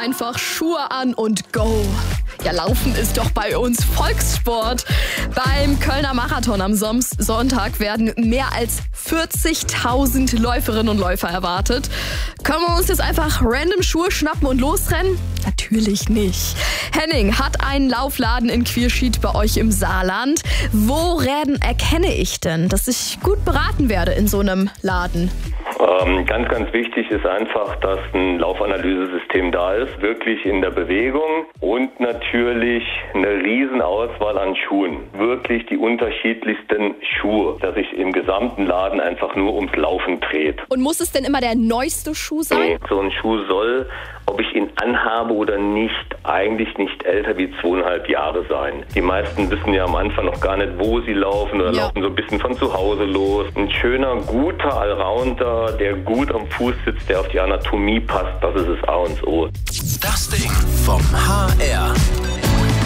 einfach Schuhe an und go. Ja, Laufen ist doch bei uns Volkssport. Beim Kölner Marathon am Sonntag werden mehr als 40.000 Läuferinnen und Läufer erwartet. Können wir uns jetzt einfach random Schuhe schnappen und losrennen? Natürlich nicht. Henning hat einen Laufladen in Quierschied bei euch im Saarland. Woran erkenne ich denn, dass ich gut beraten werde in so einem Laden? Ganz, ganz wichtig ist einfach, dass ein Laufanalysesystem da ist, wirklich in der Bewegung und natürlich eine riesen Auswahl an Schuhen. Wirklich die unterschiedlichsten Schuhe, dass sich im gesamten Laden einfach nur ums Laufen dreht. Und muss es denn immer der neueste Schuh sein? Nee, so ein Schuh soll, ob ich ihn anhabe oder nicht, eigentlich nicht älter wie 2,5 Jahre sein. Die meisten wissen ja am Anfang noch gar nicht, wo sie laufen oder laufen so ein bisschen von zu Hause los. Ein schöner, guter Allrounder, der gut am Fuß sitzt, der auf die Anatomie passt, das ist das A und O. Das Ding vom HR.